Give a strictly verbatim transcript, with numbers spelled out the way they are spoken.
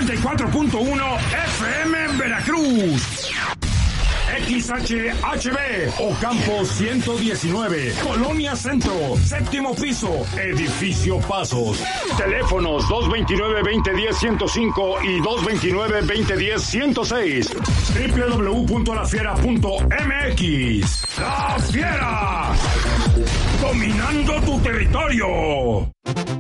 noventa y cuatro punto uno F M en Veracruz. X H H B, Ocampo ciento diecinueve, Colonia Centro, séptimo piso, Edificio Pasos. Teléfonos dos veintinueve, veinte diez, ciento cinco y dos veintinueve, veinte diez, ciento seis. doble u doble u doble u punto la fiera punto m x. ¡La Fiera! Dominando tu territorio.